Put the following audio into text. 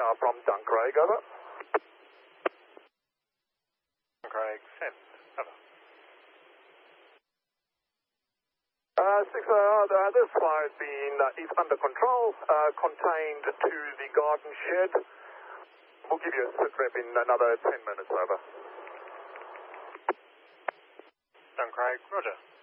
from Duncraig, over. Duncraig, send, over. 6, this fire is under control, contained to the garden shed. We'll give you a sit rep in another 10 minutes, over. Duncraig, roger.